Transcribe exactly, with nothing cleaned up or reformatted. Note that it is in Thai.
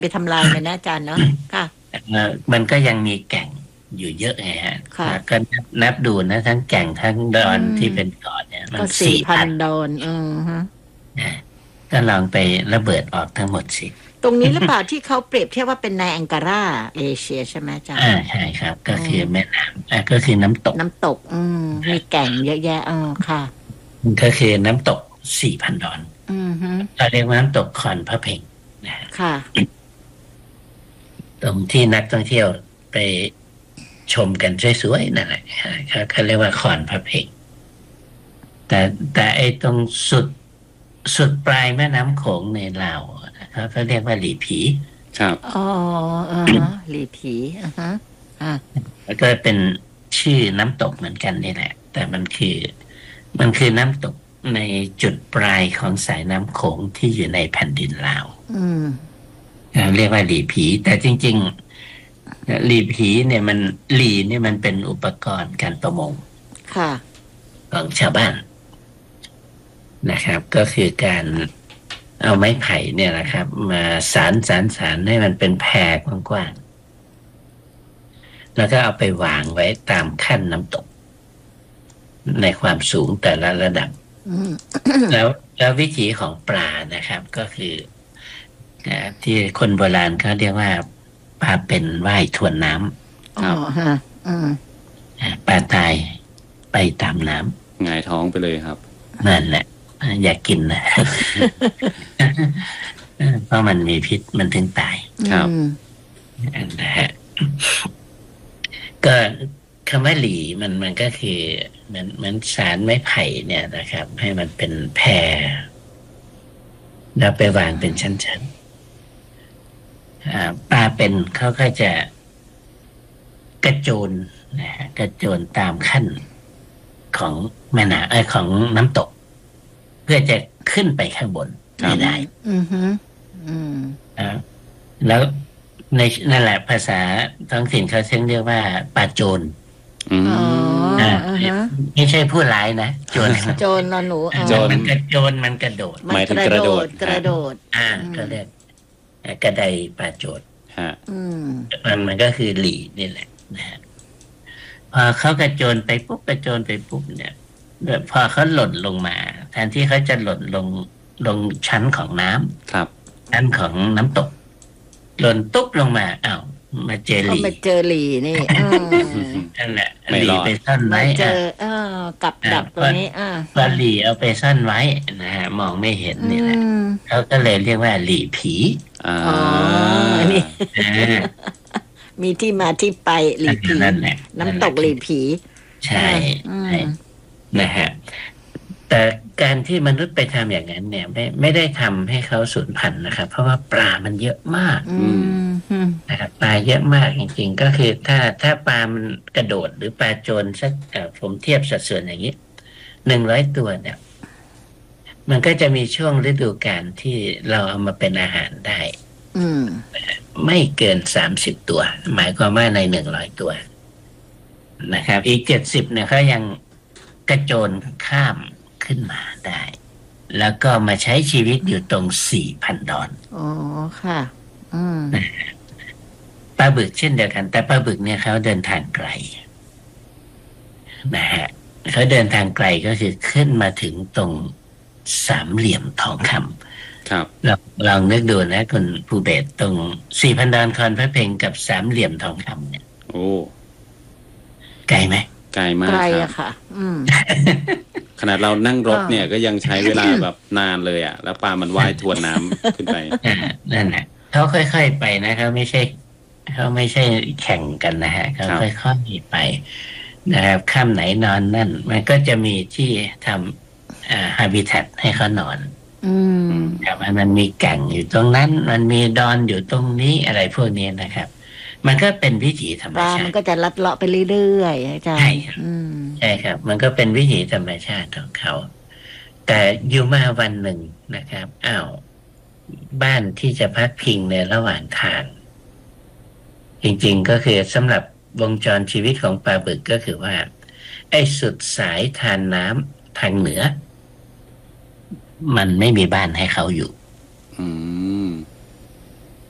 ไปทำลายมันนะอาจารย์เนาะค่ะมันก็ยังมีแก่งอยู่เยอะไงฮะก็นับดูนะทั้งแก่งทั้งดอนที่เป็นเกาะเนี่ยมันสี่พันดอนอือฮะก็ลองไประเบิดออกทั้งหมดสิตรงนี้หรือเปล่าที่เขาเปรียบเทียบว่าเป็นในแองการาเอเชียใช่ไหมอาจารย์อ่าใช่ครับก็คือแม่น้ำอ่าก็คือน้ำตกน้ำตกอืมมีแก่งเยอะแยะอ๋อค่ะก็คือน้ำตกสี่พันดอนอือฮึเราเรียกว่าน้ำตกคอนพระเพ่งนะค่ะตรงที่นักท่องเที่ยวไปชมกันสวยๆนั่นแหละเขาเรียกว่าคอนพระเพ่งแต่แต่ไอ้ตรงสุดสุดปลายแม่น้ำโขงในลาวเขาเขาเรียกว่าหลีผีครับอ๋ออ่าหลีผีอ่าฮะอ่าแล้วก็เป็นชื่อน้ำตกเหมือนกันนี่แหละแต่มันคือมันคือน้ำตกในจุดปลายของสายน้ำโขงที่อยู่ในแผ่นดินลาวอืมเรียกว่าหลีผีแต่จริงๆหลีผีเนี่ยมันหลีเนี่ยมันเป็นอุปกรณ์การประมงค่ะของชาวบ้านนะครับก็คือการเอาไม้ไผ่เนี่ยนะครับมาสานสานสานให้มันเป็นแพรกว้างๆแล้วก็เอาไปวางไว้ตามขั้นน้ำตกในความสูงแต่ละระดับแล้วแล้ววิถีของปลานะครับก็คือที่คนโบราณเขาเรียกว่าปลาเป็นว่ายทวนน้ำอ๋อฮะอืมปลาตายไปตามน้ำหงายท้องไปเลยครับนั่นแหละอยากกินนะเพราะมันมีพิษมันถึงตายครับนะฮะก็คำว่าหลีมันมันก็คือเหมือนเหมือนสารไม้ไผ่เนี่ยนะครับให้มันเป็นแพรแล้วไปวางเป็นชั้นๆปลาเป็นเขาก็จะกระโจนนะฮะกระโจนตามขั้นของแม่น้ำไอ้ของน้ำตกเพื่อจะขึ้นไปข้างบนไม่ได้อือฮึอืมอ่าแล้วในนั่นแหละภาษาท้องถิ่นเขาเรียกว่าปลาโจรอืมอ่าไม่ใช่ผู้ร้ายนะโจรโจรนอนหนูโจรมันกระโจนมันกระโดดหมายถึงกระโดดกระโดดอ่าก็เรียกกระไดปลาโจรฮะอืมมันมันก็คือหลีนี่แหละนะฮะพอเขากระโจนไปปุ๊บกระโจนไปปุ๊บเนี่ยพอเขาหล่นลงมาแทนที่เขาจะหล่นลงลงชั้นของน้ำครับชั้นของน้ำตกหล่นตุ๊บลงมาอ้าวมาเจอหลีมาเจอหลีนี่นั่นแหละหลีไปซ่อนไว้เจอเออกับดักตัวนี้อ่าพอหลีเอาไปซ่อนไว้นะฮะมองไม่เห็นนี่แหละเขาก็เลยเรียกว่าหลีผีอ๋อนี่มีที่มาที่ไปหลีผีนั่นแหละน้ำตกหลีผีใช่นะฮะแต่การที่มนุษย์ไปทำอย่างนั้นเนี่ยไม่ไม่ได้ทำให้เขาสูญพันธุ์นะครับเพราะว่าปลามันเยอะมากนะครับปลาเยอะมากจริงๆก็คือถ้าถ้าปลามันกระโดดหรือปลาโจรสักผมเทียบสัดส่วนอย่างนี้หนึ่งร้อยตัวเนี่ยมันก็จะมีช่วงฤดูกาลที่เราเอามาเป็นอาหารได้ไม่เกินสามสิบตัวหมายความว่าในหนึ่งร้อยตัวนะครับอีกเจ็ดสิบเนี่ยเขายังกระโจนข้ามขึ้นมาได้แล้วก็มาใช้ชีวิตอยู่ตรงสี่พันดอนอ๋อค่ะอืมปลาบึกเช่นเดียวกันแต่ปลาบึกเนี่ยเขาเดินทางไกลนะฮะเขาเดินทางไกลก็คือขึ้นมาถึงตรงสามเหลี่ยมทองคำครับเราลองนึกดูนะคุณภูเบศตรงสี่พันดอนคอนพระเพ็งกับสามเหลี่ยมทองคำเนี่ยโอ้ไกลไหมไกลมากไกลอะค่ะอืมขนาดเรานั่งรถเนี่ยก็ยังใช้เวลาแบบนานเลยอ่ะแล้วปลามันว่ายทวนน้ำขึ้นไปนั่นแหละเขาค่อยๆไปนะเขาไม่ใช่เขาไม่ใช่แข่งกันนะฮะเขาค่อยๆไปนะครับค่ำไหนนอนนั่นมันก็จะมีที่ทำอ่าฮาบิแทตให้เขานอนอืมครับมันมีแก่งอยู่ตรงนั้นมันมีดอนอยู่ตรงนี้อะไรพวกนี้นะครับมันก็เป็นวิถีธรรมชาติมันก็จะลัดเลาะไปเรื่อยๆอาจารย์ใช่ครับใช่ครับมันก็เป็นวิถีธรรมชาติของเขาแต่อยู่มาวันหนึ่งนะครับอ้าวบ้านที่จะพักพิงในระหว่างทางจริงๆก็คือสำหรับวงจรชีวิตของปลาบึกก็คือว่าไอ้สุดสายทานน้ำทางเหนือมันไม่มีบ้านให้เขาอยู่อืม